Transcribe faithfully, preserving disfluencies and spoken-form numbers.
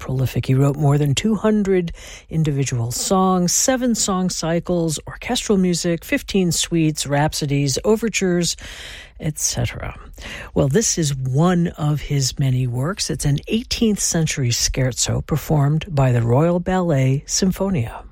prolific. He wrote more than two hundred individual songs, seven song cycles, orchestral music, fifteen suites, rhapsodies, overtures, et cetera. Well, this is one of his many works. It's an eighteenth century scherzo performed by the Royal Ballet Symphonia.